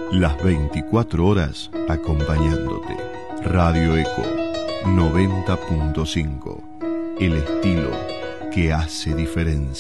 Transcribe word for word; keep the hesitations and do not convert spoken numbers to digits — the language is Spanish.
Las veinticuatro horas acompañándote. Radio Eco noventa punto cinco. El estilo que hace diferencia.